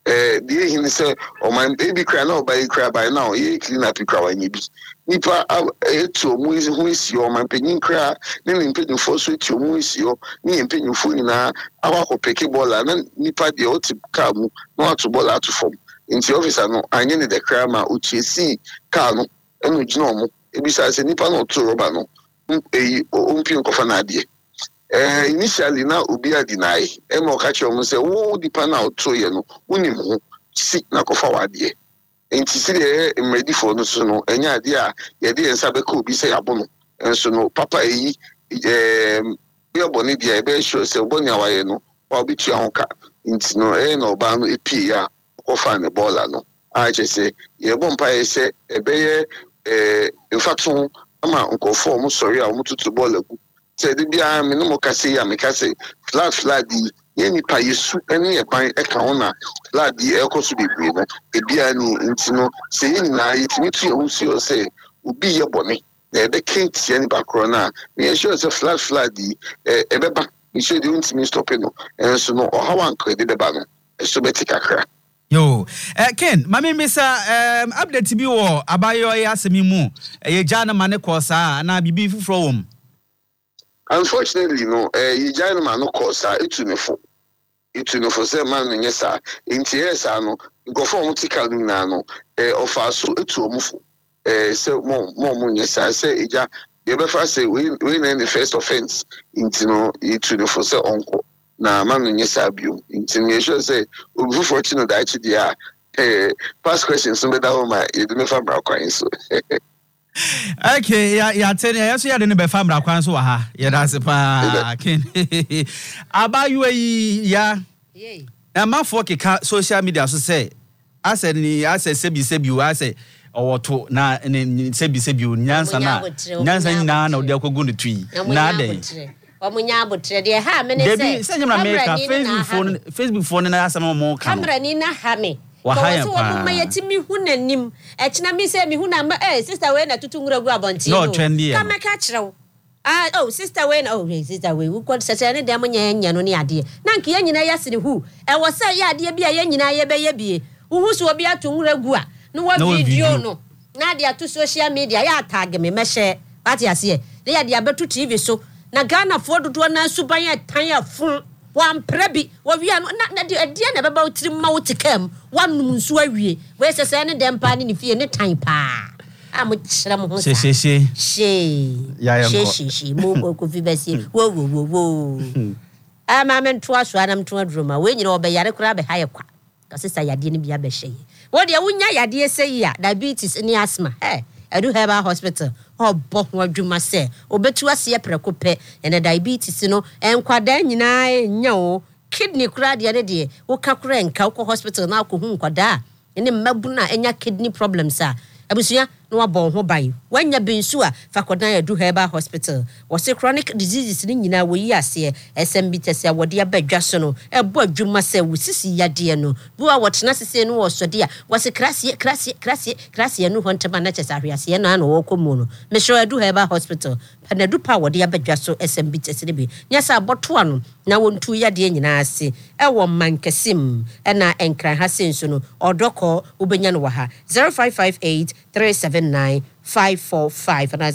the he say or my baby cry now by cry by now ye clean up cry ni bi nipa to mu who is your man penin cry ni mpenu fo so to mu is your ni mpenu fo nyina awako peke bola na nipa de o ti ka mu na to bola to form inti officer no anye ne the cry ma uchiesi ka no enu gina omo ebisa se nipa no to roba no ompin kofa na ade initially na obi a deny emo ka che omo se wo dipa na oto ye no unim ho si na kofa wade enti si de ready for no so no enya ade a ye de ensa be ka obi se yabo no enso no papa bi oboni dia e be sure se oboni awaye no wa obi tua ho ka enti no no ba no epie ya kofa ne bola no a che se ye bompa ye se ebe ye in fact ama nkofo mo sorry a mo tutu bola ku se de bia me no mo kase ya me kase flat di ye ni pa yesu eni e ban e ka ona flat di e ko so bebre no e bia ni ntino se ye ni na yitimi tu e si o se obi ye bone na e be kenti ye ni bakro na me sure se flat di e be ba me sure de ntimi stop no enso no o hawan kredi de ba no e so beti kakra. Yo, Ken, mami misa update bi wo abayo ya asemi mu ye jana mane kosa na bibi fufro wom. Unfortunately no ye jana mane kosa etunefo se man nyesa nti yesa no gofo mo tikal na no ofa so etu omufo se mo nyesa se eja ye be fa se we na the first offense nti no etunefo se onko na manu nyesa bio nti me sure say obu fortune da chi dia past questions so be da ma you do me fa bra kwan so. Okay, ya tene ya so ya de ne be fa bra kwan so wa ha ya da se pa Ken abayo yi ya ma for ke social media so say ase sebi o ase owoto na sebi o nyansa nyina na odi akogu ne tui na de omunya abotre de ha me ne se debi se nyama make Facebook phone na asama mo ka camera ni na ha me wa ha so wo ma yetimi hu nanim e kina mi se mi hu na sister we na tutu nguragu abonti no trendy ka me ka kirew sister we na sister we wo ko sese ne dem nya no ne ade na nka ye nyina yasire hu e wo se ye ade bia ye nyina ye be ye bie wo so obi atu nguragu a no wa video no na ade atu social media ya tag me share pati ase ne ya de abetu TV so na Ghana for dodo na suban ya tan ya fun wan prebi wo wi na de na beba utiri ma utikam wanum nsu awie we sese ne dem pa ne fie ne tan pa am kire mo ho she mo ko fi besi wo ama men to aso anam to adroma we nyina obeyare kura be haye kwa ka sesa yade ne bia be hye wo de wunya yade sei ya diabetes ni asthma Edu Herbal Hospital bo ho adwuma se obetu ase preko pe ene diabetes no enkwada nyina nya o kidney kura de wo ka kura enka wo hospital na akohu nkwada ene mabuna enya kidney problems a abusuya no wabon ho ban wanya bensu a fakodan Edu Herbal Hospital wose chronic diseases ni nyina wo yi ase SMB tese wode abadwa so no ebo adwuma se wosisi yade no bo a wotena sese no wosode a wose krase no hontema na chesa hwiase no ana wo komu no me sure Edu Herbal Hospital panadu pa wode abadwa so SMB tese ne bi nyasa aboto ano na wontu yade nyina ase ewo mankesim na enkran ha senso no odoko ubenya no wa ha 0558 379-545 and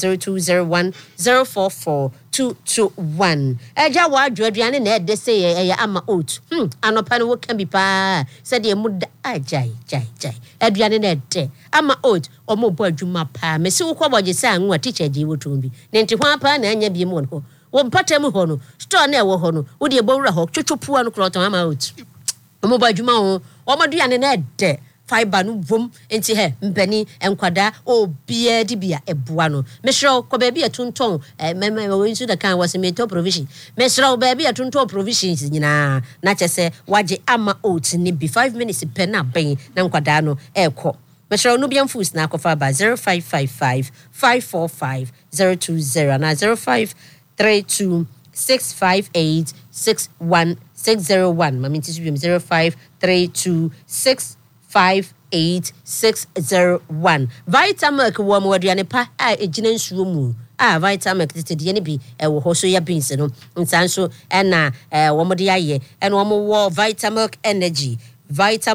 0201-044-221. Eja wa adwane na de say ama oat. Anopa no kan bi pa. Said de muda ajai. Adwane na de. Ama oat omo bo adwuma pa. Me se wo kwaboje say anwa teacher ji wotum bi. Ne nti ho pa na anya bi mu ho. Wo mpatam ho no. Store na e wo ho no. Wo de bo wura ho twetwopo anu kroton ama oat. Omo bo adwuma ho. Omo duane na de. Fiber no vom enti he mpani enkwada obia dibia eboa no mesro ko ba bia tonton mema we nsu da kan was meto provision mesro ba bia tonton provisions nyina na chese waje ama oat ni bi 5 minutes pe na ben na nkwada no ekọ mesro no biam foods na kofa ba 0555 545 020 na 0532 658 61601 mami ntisu 0532 658-601. Vitamilk wo mo aduane pa a ejina nsuo mu a Vitamilk tete de ne bi wo ho so ya beans no nsan so na wo mo de aye wo mo wo Vitamilk energy